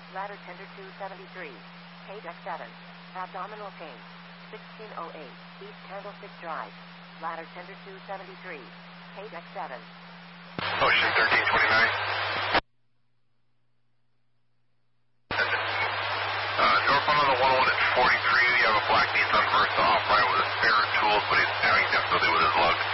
Ladder tender 273. KDEC 7. Abdominal pain. 1608. East Candlestick Drive. Ladder tender 273. KDEC 7. Ocean 1329. Northbound on the 101 at 43. You have a black Nissan Versa off right with his spare tools, but he's having difficulty with his lugs.